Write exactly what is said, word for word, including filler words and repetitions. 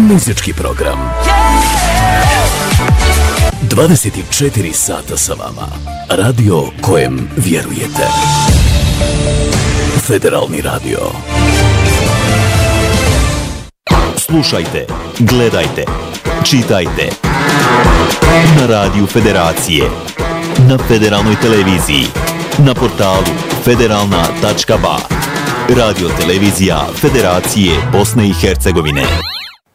Muzički program. dvadeset četiri sata sa vama. Radio kojem vjerujete. Federalni radio. Slušajte, gledajte, čitajte. Na radiju Federacije. Na Federalnoj televiziji. Na portalu federalna tačka ba. Radio televizija Federacije Bosne i Hercegovine.